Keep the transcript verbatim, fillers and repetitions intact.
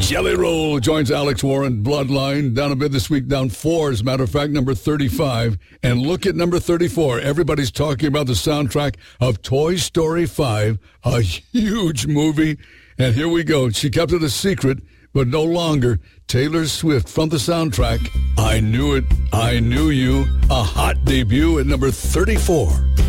Jelly Roll joins Alex Warren, Bloodline, down a bit this week, down four, as a matter of fact, number thirty-five. And look at number thirty-four. Everybody's talking about the soundtrack of Toy Story five, a huge movie. And here we go. She kept it a secret, but no longer. Taylor Swift from the soundtrack, I Knew It, I Knew You, a hot debut at number thirty-four.